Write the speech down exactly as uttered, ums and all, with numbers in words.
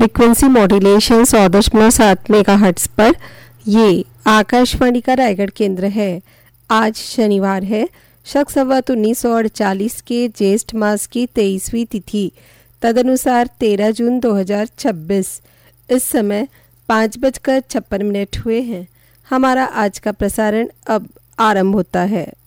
Frequency modulation सौ दशमलव सात मेगा हर्ट्स पर ये आकाशवाणी का रायगढ़ केंद्र है। आज शनिवार है, शक संवत उन्नीस सौ अड़तालीस के ज्येष्ठ मास की तेईसवीं तिथि, तदनुसार तेरह जून दो हज़ार छब्बीस। इस समय पाँच बजकर छप्पन मिनट हुए हैं। हमारा आज का प्रसारण अब आरंभ होता है।